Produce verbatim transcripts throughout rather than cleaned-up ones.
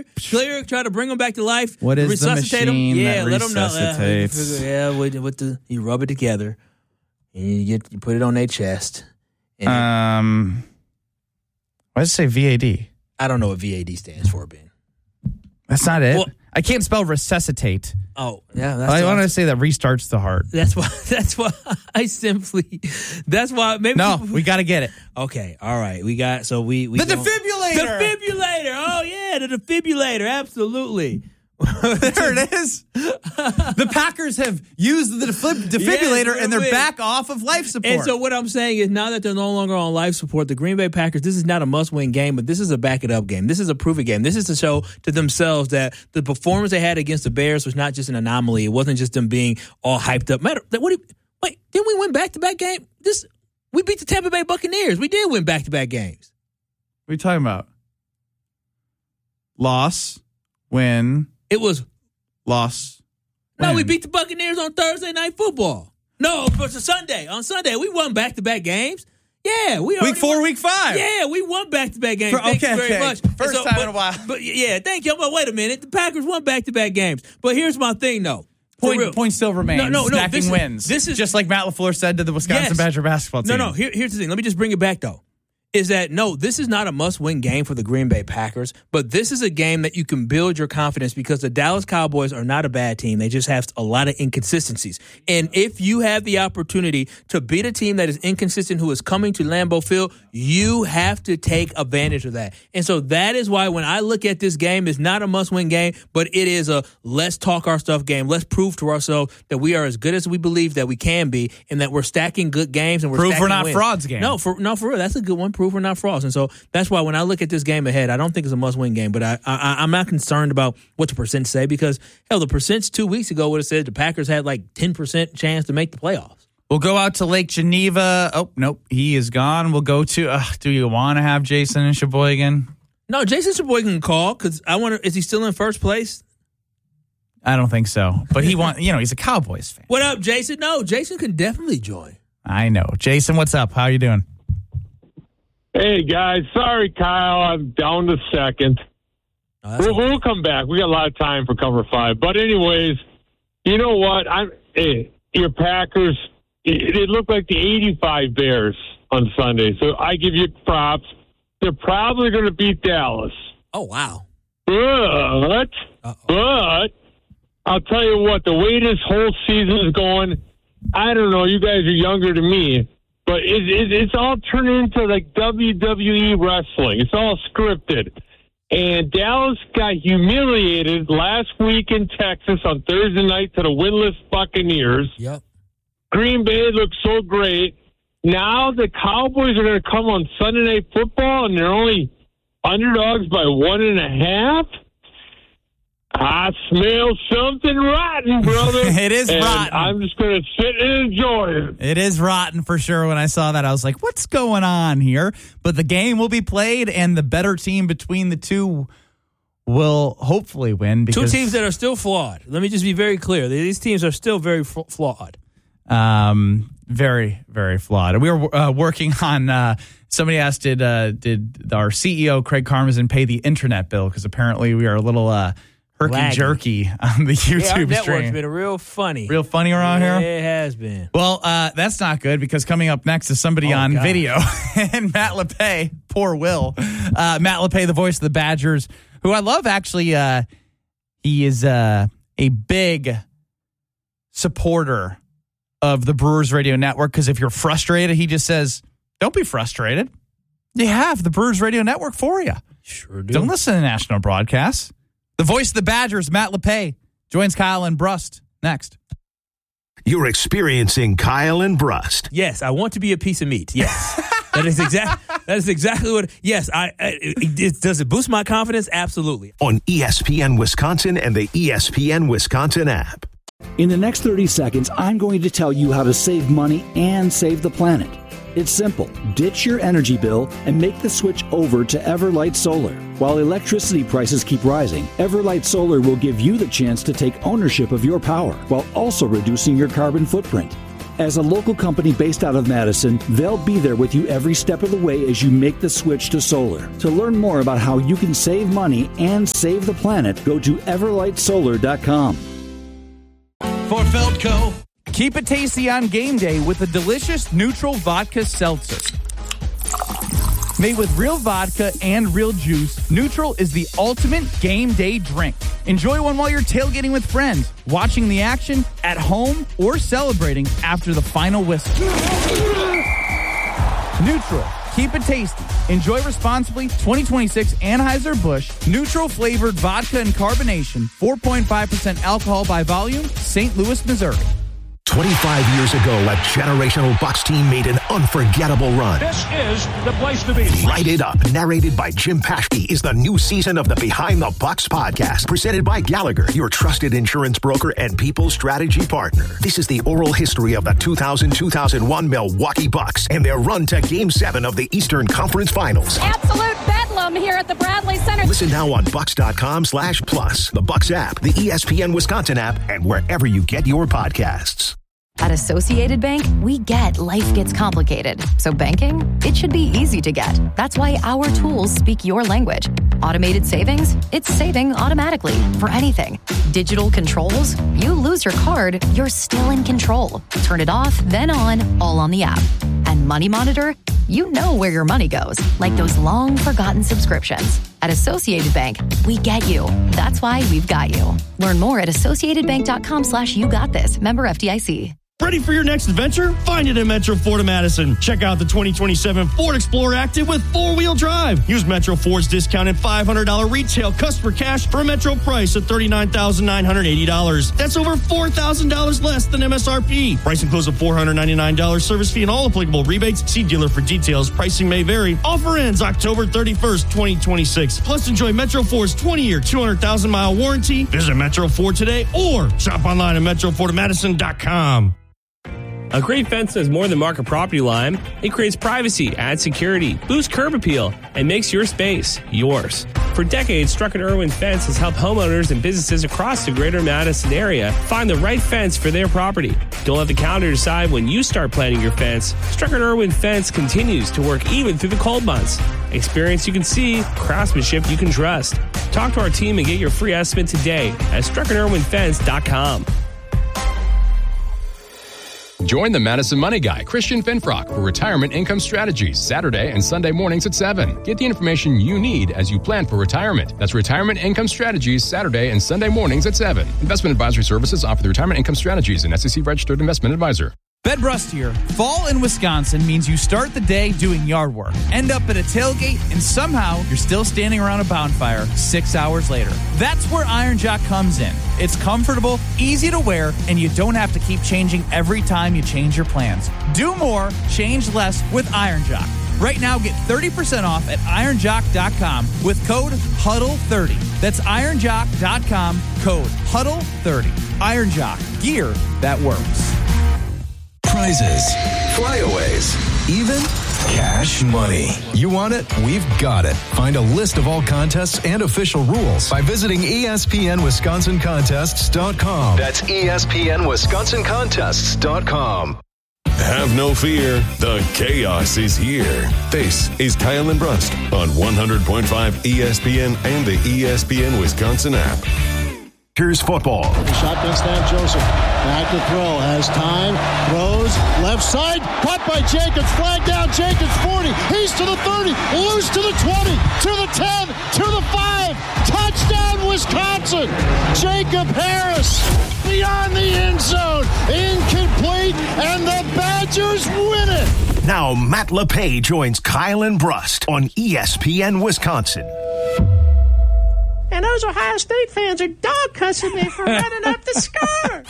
clear, clear. Try to bring them back to life. What is resuscitate the machine them. Yeah, that let them know. resuscitates? Uh, yeah, with, with the you rub it together, and you get you put it on their chest. And um, why does it say V A D? I don't know what V A D stands for, Ben. That's not it. Well, I can't spell resuscitate. Oh, yeah. That's I want to say that restarts the heart. That's why. That's why I simply. That's why. Maybe no, people, we got to get it. Okay, all right. We got so we, we the don't, defibrillator. Defibrillator. Oh yeah, the defibrillator. Absolutely. There it is. The Packers have used the defib- defibrillator yes, and they're win. back off of life support. And so what I'm saying is now that they're no longer on life support, the Green Bay Packers, this is not a must-win game, but this is a back-it-up game. This is a prove-it game. This is to show to themselves that the performance they had against the Bears was not just an anomaly. It wasn't just them being all hyped up. Matter, what? Do you, wait, didn't we win back-to-back game? This we beat the Tampa Bay Buccaneers. We did win back-to-back games. What are you talking about? Loss, win. It was loss. No, win. we beat the Buccaneers on Thursday Night Football. No, it was a Sunday. On Sunday, we won back-to-back games. Yeah, we week four, won. week five. Yeah, we won back-to-back games. For, thank okay, you very okay. much. First so, time but, in a while. But yeah, thank you. But wait a minute, the Packers won back-to-back games. But here's my thing, though. Point, point still remains. No, no, no. Stacking this is, wins. This is just like Matt LaFleur said to the Wisconsin yes. Badger basketball team. No, no. Here, here's the thing. Let me just bring it back though. Is that no, this is not a must-win game for the Green Bay Packers, but this is a game that you can build your confidence because the Dallas Cowboys are not a bad team. They just have a lot of inconsistencies. And if you have the opportunity to beat a team that is inconsistent who is coming to Lambeau Field, you have to take advantage of that. And so that is why when I look at this game, it's not a must-win game, but it is a let's talk our stuff game. Let's prove to ourselves that we are as good as we believe that we can be and that we're stacking good games and we're prove stacking we're not wins. frauds game. No, for, no, for real. That's a good one. Prove we're not frauds. And so that's why when I look at this game ahead, I don't think it's a must-win game, but I, I, I'm not concerned about what the percents say because, hell, the percents two weeks ago would have said the Packers had like ten percent chance to make the playoffs. We'll go out to Lake Geneva. Oh, nope, he is gone. We'll go to, uh, do you want to have Jason and Sheboygan? No, Jason Sheboygan can call because I wonder, is he still in first place? I don't think so, but he want, you know, he's a Cowboys fan. What up, Jason? No, Jason can definitely join. I know. Jason, what's up? How are you doing? Hey, guys. Sorry, Kyle. I'm down to second. Oh, we'll, we'll come back. We got a lot of time for cover five. But anyways, you know what? I'm hey, your Packers, it, it looked like the eighty-five Bears on Sunday. So I give you props. They're probably going to beat Dallas. Oh, wow. But, Uh-oh. but, I'll tell you what, the way this whole season is going, I don't know. You guys are younger than me. But it, it, it's all turned into like W W E wrestling. It's all scripted. And Dallas got humiliated last week in Texas on Thursday night to the winless Buccaneers. Yep. Green Bay looked so great. Now the Cowboys are going to come on Sunday Night Football, and they're only underdogs by one and a half. I smell something rotten, brother. It is and rotten. I'm just going to sit and enjoy it. It is rotten for sure. When I saw that, I was like, what's going on here? But the game will be played, and the better team between the two will hopefully win. Because, Two teams that are still flawed. Let me just be very clear. These teams are still very f- flawed. Um, very, very flawed. We were uh, working on, uh, somebody asked, did, uh, did our C E O, Craig Karmazin, pay the internet bill? Because apparently we are a little... Uh, herky-jerky on the YouTube yeah, our network's stream. been real funny. Real funny around yeah, here? It has been. Well, uh, that's not good because coming up next is somebody oh, on God. video. And Matt LePay, poor Will. Uh, Matt LePay, the voice of the Badgers, who I love actually. Uh, he is uh, a big supporter of the Brewers Radio Network because if you're frustrated, he just says, don't be frustrated. You have the Brewers Radio Network for you. Sure do. Don't listen to national broadcasts. The voice of the Badgers, Matt LePay, joins Kyle and Brust next. You're experiencing Kyle and Brust. Yes, I want to be a piece of meat. Yes. that is exact. That is exactly what. Yes, I. I it, it, does it boost my confidence? Absolutely. On E S P N Wisconsin and the E S P N Wisconsin app. In the next thirty seconds, I'm going to tell you how to save money and save the planet. It's simple. Ditch your energy bill and make the switch over to Everlight Solar. While electricity prices keep rising, Everlight Solar will give you the chance to take ownership of your power while also reducing your carbon footprint. As a local company based out of Madison, they'll be there with you every step of the way as you make the switch to solar. To learn more about how you can save money and save the planet, go to everlight solar dot com. For Feldco, keep it tasty on game day with a delicious neutral vodka seltzer. Made with real vodka and real juice, Neutral is the ultimate game day drink. Enjoy one while you're tailgating with friends, watching the action, at home, or celebrating after the final whistle. Neutral. Keep it tasty. Enjoy responsibly. twenty twenty-six Anheuser-Busch Neutral flavored vodka and carbonation. four point five percent alcohol by volume. Saint Louis, Missouri. twenty-five years ago, a generational Bucs team made an unforgettable run. This is the place to be. Light It Up, narrated by Jim Paschke, is the new season of the Behind the Bucs podcast, presented by Gallagher, your trusted insurance broker and people strategy partner. This is the oral history of the two thousand two thousand one Milwaukee Bucks and their run to Game seven of the Eastern Conference Finals. Absolute bedlam here at the Bradley Center. Listen now on Bucks.com slash plus, the Bucks app, the E S P N Wisconsin app, and wherever you get your podcasts. At Associated Bank, we get life gets complicated. So banking, it should be easy to get. That's why our tools speak your language. Automated savings, it's saving automatically for anything. Digital controls, you lose your card, you're still in control. Turn it off, then on, all on the app. And Money Monitor, you know where your money goes, like those long forgotten subscriptions. At Associated Bank, we get you. That's why we've got you. Learn more at associatedbank.com slash you got this. Member F D I C. Ready for your next adventure? Find it in Metro Ford of Madison. Check out the twenty twenty-seven Ford Explorer Active with four-wheel drive. Use Metro Ford's discounted five hundred dollars retail customer cash for a Metro price of thirty-nine thousand nine hundred eighty dollars. That's over four thousand dollars less than M S R P. Price includes a four hundred ninety-nine dollars service fee and all applicable rebates. See dealer for details. Pricing may vary. Offer ends October thirty-first, twenty twenty-six. Plus, enjoy Metro Ford's twenty-year, two hundred thousand mile warranty. Visit Metro Ford today or shop online at metro ford of madison dot com. A great fence does more than mark a property line. It creates privacy, adds security, boosts curb appeal, and makes your space yours. For decades, Struck and Irwin Fence has helped homeowners and businesses across the greater Madison area find the right fence for their property. Don't let the calendar decide when you start planning your fence. Struck and Irwin Fence continues to work even through the cold months. Experience you can see, craftsmanship you can trust. Talk to our team and get your free estimate today at struck and irwin fence dot com. Join the Madison Money Guy, Christian Finfrock, for Retirement Income Strategies, Saturday and Sunday mornings at seven. Get the information you need as you plan for retirement. That's Retirement Income Strategies, Saturday and Sunday mornings at seven. Investment advisory services offered through Retirement Income Strategies, an S E C-registered investment advisor. Bed Brustier. Fall in Wisconsin means you start the day doing yard work, end up at a tailgate, and somehow you're still standing around a bonfire six hours later. That's where Iron Jock comes in. It's comfortable, easy to wear, and you don't have to keep changing every time you change your plans. Do more, change less with Iron Jock. Right now, get thirty percent off at iron jock dot com with code huddle thirty. That's iron jock dot com, code huddle thirty. Iron Jock, gear that works. Prizes, flyaways, even cash money. You want it? We've got it. Find a list of all contests and official rules by visiting E S P N Wisconsin Contests dot com. That's E S P N Wisconsin Contests dot com. Have no fear. The chaos is here. This is Kyle and Brust on one hundred point five E S P N and the E S P N Wisconsin app. Here's football. Shotgun snap, Joseph. Back to throw. Has time. Throws. Left side. Caught by Jacobs. Flag down. Jacobs forty. He's to the thirty. Loose to the twenty. To the ten. To the five. Touchdown, Wisconsin. Jacob Harris. Beyond the end zone. Incomplete. And the Badgers win it. Now Matt LePay joins Kyle and Brust on E S P N Wisconsin. And those Ohio State fans are dog cussing me for running up the score.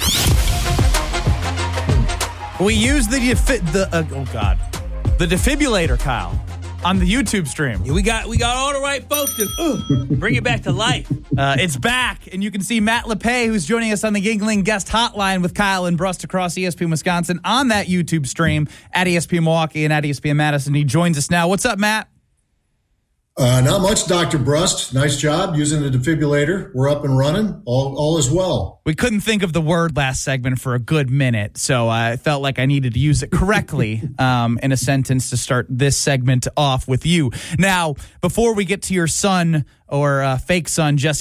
We use the defi- the uh, oh god, the defibrillator, Kyle, on the YouTube stream. Yeah, we got we got all the right folks to uh, bring it back to life. Uh, it's back, and you can see Matt LePay, who's joining us on the Giggling Guest Hotline with Kyle and Brust across E S P N Wisconsin on that YouTube stream at E S P N Milwaukee and at E S P N Madison. He joins us now. What's up, Matt? Uh, not much, Doctor Brust. Nice job using the defibrillator. We're up and running. All, all is well. We couldn't think of the word last segment for a good minute, so I felt like I needed to use it correctly um, in a sentence to start this segment off with you. Now, before we get to your son or uh, fake son, Jesse